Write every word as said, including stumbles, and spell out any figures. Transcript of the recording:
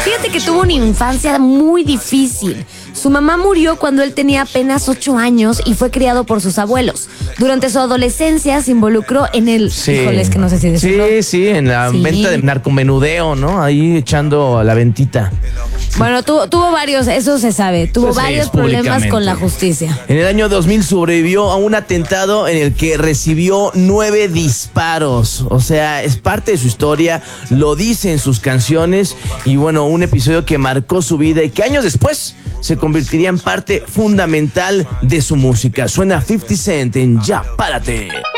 Fíjate que tuvo una infancia muy difícil. Su mamá murió cuando él tenía apenas ocho años y fue criado por sus abuelos. Durante su adolescencia se involucró en el... Sí. Híjoles, que no sé si decirlo. Sí, sí, en la Sí. venta de narcomenudeo, ¿no? Ahí echando a la ventita. Bueno, tuvo, tuvo varios, eso se sabe. Tuvo Eso sí, varios es problemas públicamente. con la justicia. En el año dos mil sobrevivió a un atentado en el que recibió nueve disparos. O sea, es parte de su historia, lo dice en sus canciones y bueno, un episodio que marcó su vida y que años después se convertiría en parte fundamental de su música. Suena fifty Cent en Ya Párate.